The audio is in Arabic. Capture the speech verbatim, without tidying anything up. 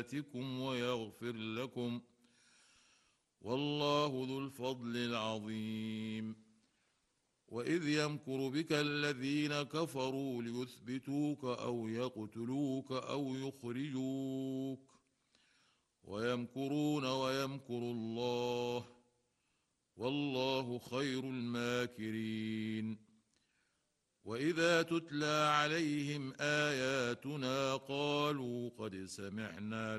ويغفر لكم، والله ذو الفضل العظيم. وإذ يمكر بك الذين كفروا ليثبتوك أو يقتلوك أو يخرجوك، ويمكرون ويمكر الله، والله خير الماكرين. وإذا تتلى عليهم آياتنا قالوا قد سمعنا